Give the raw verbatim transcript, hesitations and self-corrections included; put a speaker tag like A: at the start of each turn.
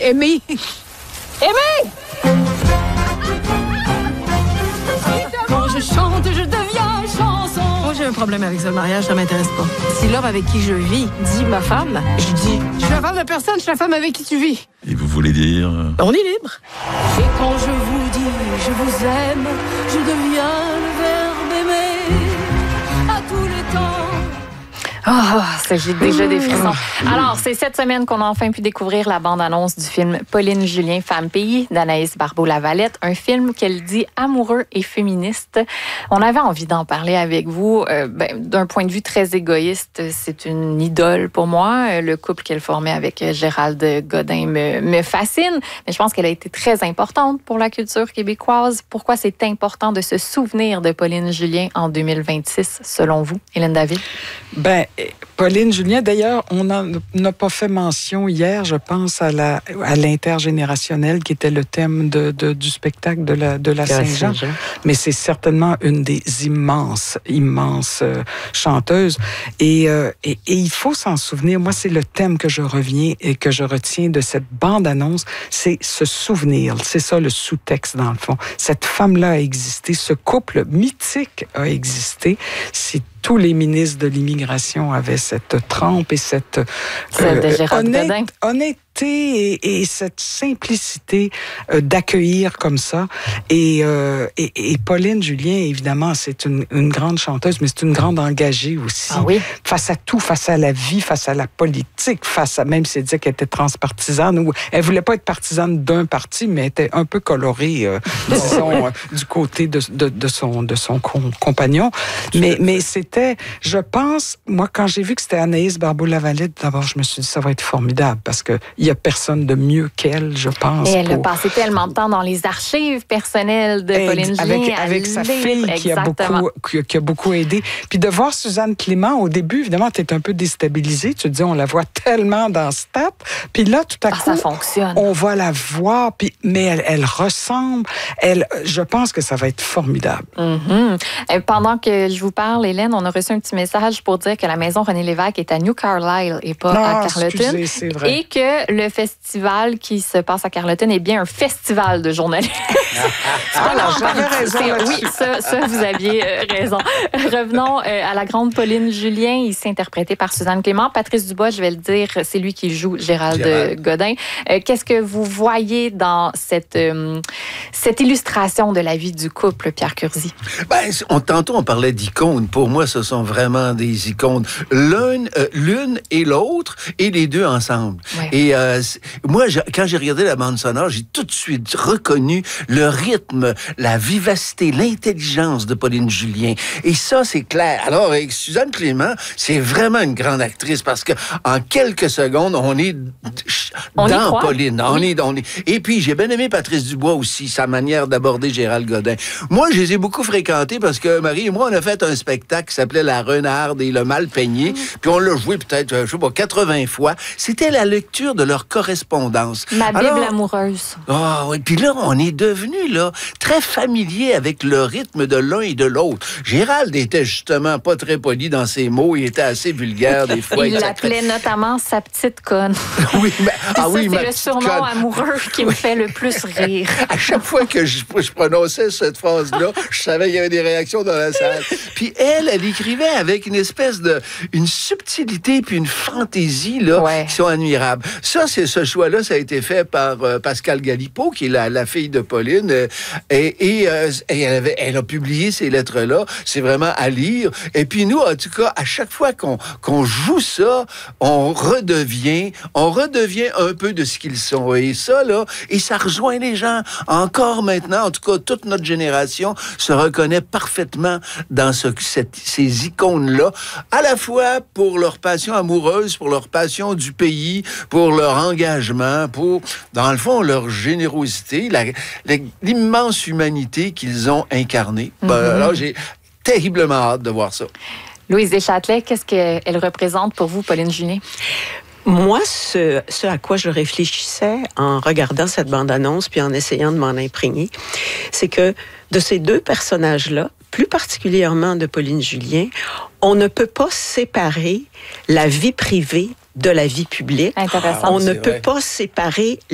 A: Aimé. Aimé! Quand je chante, je deviens chanson. Moi, j'ai un problème avec ça. Le mariage, ça m'intéresse pas. Si l'homme avec qui je vis dit ma femme, je dis, je suis la femme de personne, je suis la femme avec qui tu vis.
B: Et vous voulez dire...
A: On est libre. Et quand je vous dis, je vous aime, je deviens le verbe aimer à tous les temps.
C: Ah, oh, j'ai déjà des frissons. Alors, c'est cette semaine qu'on a enfin pu découvrir la bande-annonce du film Pauline Julien, Femme Pays, d'Anaïs Barbeau-Lavalette, un film qu'elle dit amoureux et féministe. On avait envie d'en parler avec vous. Euh, ben, d'un point de vue très égoïste, c'est une idole pour moi. Le couple qu'elle formait avec Gérald Godin me, me fascine, mais je pense qu'elle a été très importante pour la culture québécoise. Pourquoi c'est important de se souvenir de Pauline Julien en deux mille vingt-six, selon vous, Hélène David?
D: Ben, Pauline Julien, d'ailleurs, on n'a pas fait mention hier, je pense, à la à l'intergénérationnel qui était le thème de, de, du spectacle de la, de la Saint-Jean. Saint-Jean. Mais c'est certainement une des immenses, immenses euh, chanteuses. Et, euh, et, et il faut s'en souvenir. Moi, c'est le thème que je reviens et que je retiens de cette bande-annonce, c'est se souvenir. C'est ça le sous-texte, dans le fond. Cette femme-là a existé, ce couple mythique a existé. C'est tous les ministres de l'immigration avaient cette trempe et cette
C: Celle de Gérald
D: honnête,
C: Godin.
D: honnêteté et, et cette simplicité euh, d'accueillir comme ça. Et, euh, et, et Pauline Julien, évidemment, c'est une, une grande chanteuse, mais c'est une grande engagée aussi.
C: Ah oui?
D: Face à tout, face à la vie, face à la politique, face à, même si elle disait qu'elle était transpartisane, ou elle voulait pas être partisane d'un parti, mais elle était un peu colorée, euh, disons, euh, du côté de, de, de son, de son com- compagnon. Mais, mais c'était, je pense, moi, quand j'ai vu que c'était Anaïs Barbeau-Lavalette, d'abord, je me suis dit, ça va être formidable, parce que il y a personne de mieux qu'elle, je pense.
C: Et elle
D: pour...
C: a passé tellement de temps dans les archives personnelles de Pauline
D: avec,
C: Julien.
D: Avec sa fille qui a, beaucoup, qui, qui a beaucoup aidé. Puis de voir Suzanne Clément, au début, évidemment, tu es un peu déstabilisée. Tu te dis, on la voit tellement dans Stat. Puis là, tout à
C: ah,
D: coup,
C: ça fonctionne.
D: On va la voir, puis, mais elle, elle ressemble. Elle, je pense que ça va être formidable.
C: Mm-hmm. Pendant que je vous parle, Hélène, on a reçu un petit message pour dire que la maison René Lévesque est à New Carlisle et pas
D: non,
C: à Carleton.
D: Excusez, c'est vrai.
C: Et que le festival qui se passe à Carleton est bien un festival de journalistes.
D: Ah, alors, j'avais raison
C: Oui, ça, ça, vous aviez euh, raison. Revenons euh, à la grande Pauline Julien, ici interprétée par Suzanne Clément. Patrice Dubois, je vais le dire, c'est lui qui joue Gérald, Gérald. Godin. Euh, qu'est-ce que vous voyez dans cette, euh, cette illustration de la vie du couple, Pierre Curzi?
E: Ben, on, tantôt, on parlait d'icônes. Pour moi, ce sont vraiment des icônes. L'une, euh, l'une et l'autre, et les deux ensemble. Ouais. Et euh, moi, je, quand j'ai regardé la bande sonore, j'ai tout de suite reconnu le rythme, la vivacité, l'intelligence de Pauline Julien. Et ça, c'est clair. Alors, avec Suzanne Clément, c'est vraiment une grande actrice parce que en quelques secondes, on est
C: on
E: dans Pauline. On oui. est, on est. Et puis, j'ai bien aimé Patrice Dubois aussi, sa manière d'aborder Gérald Godin. Moi, je les ai beaucoup fréquentés parce que Marie et moi, on a fait un spectacle qui s'appelait La Renarde et le Mal peigné. Mmh. Puis on l'a joué peut-être, je sais pas, quatre-vingts fois. C'était la lecture de leur correspondance.
C: Ma Bible Alors, amoureuse.
E: Ah oh, oui, puis là, on est devenu là très familier avec le rythme de l'un et de l'autre. Gérald était justement pas très poli dans ses mots, il était assez vulgaire des fois.
C: Il l'appelait notamment sa petite conne.
E: Oui, mais, ah
C: ça,
E: oui,
C: c'est le surnom conne. amoureux qui me fait le plus rire.
E: À chaque fois que je, je prononçais cette phrase-là, je savais qu'il y avait des réactions dans la salle. Puis elle, elle écrivait avec une espèce de une subtilité puis une fantaisie là ouais. qui sont admirables. Ça, c'est ce choix-là, ça a été fait par euh, Pascal Galipeau, qui est la, la fille de Pauline, euh, et, et, euh, et elle, avait, elle a publié ces lettres-là. C'est vraiment à lire. Et puis nous, en tout cas, à chaque fois qu'on, qu'on joue ça, on redevient, on redevient un peu de ce qu'ils sont. Et ça, là, et ça rejoint les gens. Encore maintenant, en tout cas, toute notre génération se reconnaît parfaitement dans ce, cette, ces icônes-là, à la fois pour leur passion amoureuse, pour leur passion du pays, pour leur engagement, pour, dans le fond, leur générosité, la, la, l'immense humanité qu'ils ont incarnée. Mm-hmm. Ben, alors, j'ai terriblement hâte de voir ça.
C: Louise Deschâtelet, qu'est-ce qu'elle représente pour vous, Pauline Julien?
F: Moi, ce, ce à quoi je réfléchissais en regardant cette bande-annonce puis en essayant de m'en imprégner, c'est que de ces deux personnages-là, plus particulièrement de Pauline Julien, on ne peut pas séparer la vie privée de la vie publique.
C: Intéressant.
F: On ne
E: c'est
F: peut
E: vrai.
F: pas séparer